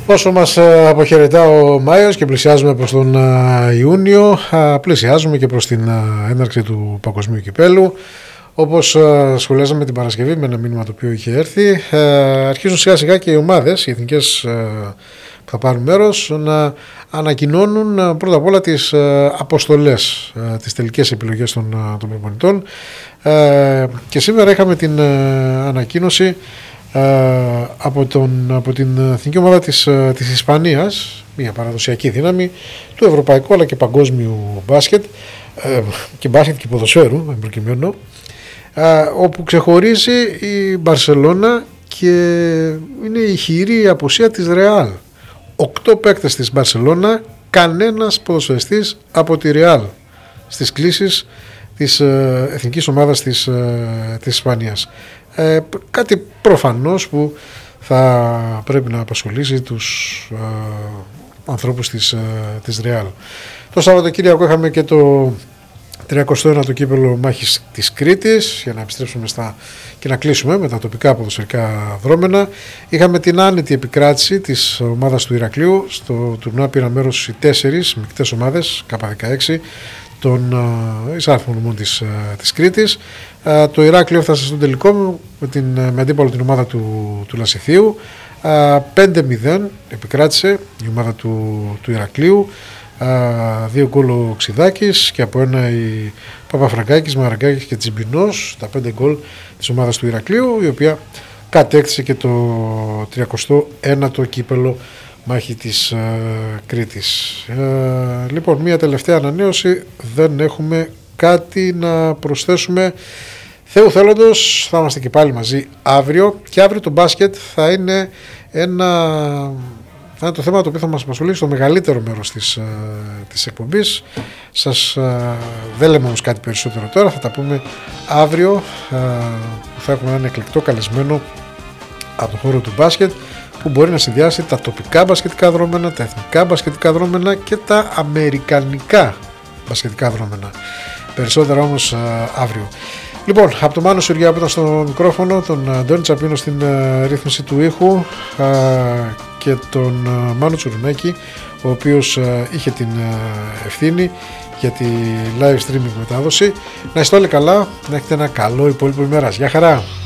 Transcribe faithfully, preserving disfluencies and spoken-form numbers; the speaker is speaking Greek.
Όσο μας αποχαιρετά ο Μάιος και πλησιάζουμε προς τον Ιούνιο, πλησιάζουμε και προς την έναρξη του Παγκοσμίου Κυπέλλου. Όπως σχολιάζαμε την Παρασκευή με ένα μήνυμα το οποίο είχε έρθει, αρχίζουν σιγά σιγά και οι ομάδες, οι εθνικές που θα πάρουν μέρος, να ανακοινώνουν πρώτα απ' όλα τις αποστολές, τις τελικές επιλογές των, των προπονητών. Και σήμερα είχαμε την ανακοίνωση από, τον, από την εθνική ομάδα της, της Ισπανίας, μια παραδοσιακή δύναμη του ευρωπαϊκού αλλά και παγκόσμιου μπάσκετ και μπάσκετ και ποδοσφαίρου εν προκειμένου, όπου ξεχωρίζει η Μπαρσελόνα και είναι η χειρή απουσία της Ρεάλ. Οκτώ παίκτες της Μπαρσελόνα, κανένας ποδοσφαιριστής από τη Ρεάλ στις κλήσεις της εθνικής ομάδας της, της Ισπανίας. Ε, κάτι προφανώς που θα πρέπει να απασχολήσει τους ε, ανθρώπους της, ε, της Ρεάλ. Το Σαββατοκύριακο είχαμε και το τριακοστό ένατο κύπελλο μάχης της Κρήτης, για να επιστρέψουμε στα, και να κλείσουμε με τα τοπικά ποδοσφαιρικά δρόμενα. Είχαμε την άνετη επικράτηση της ομάδας του Ηρακλείου. Στο τουρνουά πήραν μέρος οι τέσσερις μικτές ομάδες Κ δεκαέξι των εισάρθμων ομών της, της Κρήτης. Το Ηράκλειο έφτασε στον τελικό με, την, με αντίπαλο την ομάδα του, του Λασιθίου. πέντε μηδέν επικράτησε η ομάδα του, του Ηρακλείου. Δύο γκολ ο Ξιδάκης και από ένα η Παπαφραγκάκης, Μαραγκάκης και Τσιμπινός, τα πέντε γκολ της ομάδας του Ηρακλείου, η οποία κατέκτησε και το τριακοστό ένατο κύπελλο μάχη της uh, Κρήτης. Uh, λοιπόν, μια τελευταία ανανέωση, δεν έχουμε κάτι να προσθέσουμε. Θεού θέλοντος θα είμαστε και πάλι μαζί αύριο, και αύριο το μπάσκετ θα είναι ένα, θα είναι το θέμα το οποίο θα μας απασχολήσει στο μεγαλύτερο μέρος της, uh, της εκπομπής. Σας uh, δεν λέμε όμως κάτι περισσότερο τώρα, θα τα πούμε αύριο, uh, που θα έχουμε έναν εκλεκτό καλεσμένο από το χώρο του μπάσκετ, που μπορεί να συνδυάσει τα τοπικά μπασκετικά δρόμενα, τα εθνικά μπασκετικά δρόμενα και τα αμερικανικά μπασκετικά δρόμενα. Περισσότερα όμως α, αύριο. Λοιπόν, από τον Μάνο Σουριά που ήταν στο μικρόφωνο, τον Αντώνη Τσαπίνο στην α, ρύθμιση του ήχου α, και τον α, Μάνο Τσουρουνάκη, ο οποίος α, είχε την α, ευθύνη για τη live streaming μετάδοση. Να είστε όλοι καλά, να έχετε ένα καλό υπόλοιπο ημέρας. Γεια χαρά!